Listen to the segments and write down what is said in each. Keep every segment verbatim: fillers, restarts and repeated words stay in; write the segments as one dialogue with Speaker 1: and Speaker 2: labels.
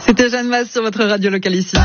Speaker 1: C'était Jeanne Masse sur votre radio locale ici.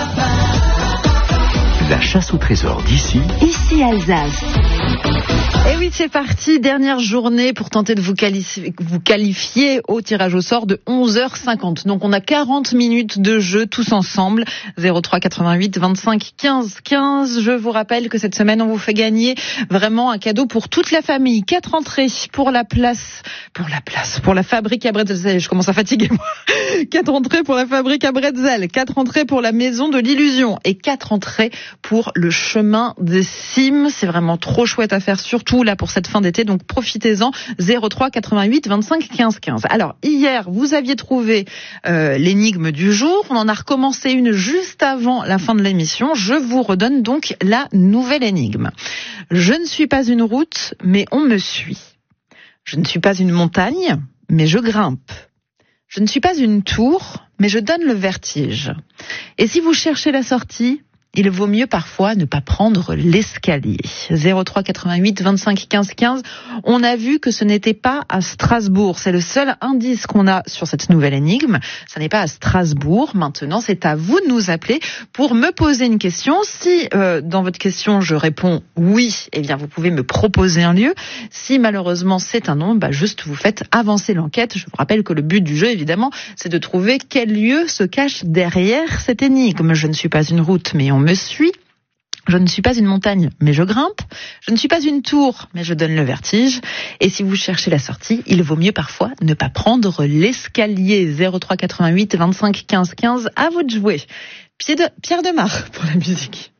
Speaker 2: La chasse au trésor d'ici.
Speaker 3: Ici Alsace.
Speaker 1: Et oui, c'est parti. Dernière journée pour tenter de vous qualifier, vous qualifier au tirage au sort de onze heures cinquante. Donc on a quarante minutes de jeu tous ensemble. zéro trois quatre-vingt-huit vingt-cinq quinze quinze. Je vous rappelle que cette semaine on vous fait gagner vraiment un cadeau pour toute la famille. Quatre entrées pour la place, pour la place, pour la fabrique à bretzel. Je commence à fatiguer moi. Quatre entrées pour la fabrique à bretzel. Quatre entrées pour la maison de l'illusion et quatre entrées pour le chemin des cimes. C'est vraiment trop chouette à faire, surtout là pour cette fin d'été, donc profitez-en. Zéro trois quatre-vingt-huit vingt-cinq quinze quinze. Alors hier vous aviez trouvé euh, l'énigme du jour, on en a recommencé une juste avant la fin de l'émission. Je vous redonne donc la nouvelle énigme. Je ne suis pas une route mais on me suit. Je ne suis pas une montagne mais je grimpe. Je ne suis pas une tour mais je donne le vertige. Et si vous cherchez la sortie, il vaut mieux parfois ne pas prendre l'escalier. Zéro trois quatre-vingt-huit vingt-cinq quinze quinze. On a vu que ce n'était pas à Strasbourg. C'est le seul indice qu'on a sur cette nouvelle énigme. Ce n'est pas à Strasbourg. Maintenant, c'est à vous de nous appeler pour me poser une question. Si euh, dans votre question je réponds oui, eh bien vous pouvez me proposer un lieu. Si malheureusement c'est un non, bah juste vous faites avancer l'enquête. Je vous rappelle que le but du jeu, évidemment, c'est de trouver quel lieu se cache derrière cette énigme. Je ne suis pas une route, mais on me suit. Je ne suis pas une montagne, mais je grimpe. Je ne suis pas une tour, mais je donne le vertige. Et si vous cherchez la sortie, il vaut mieux parfois ne pas prendre l'escalier. Zéro trois quatre-vingt-huit vingt-cinq quinze quinze. À vous de jouer. Pierre de Marre pour la musique.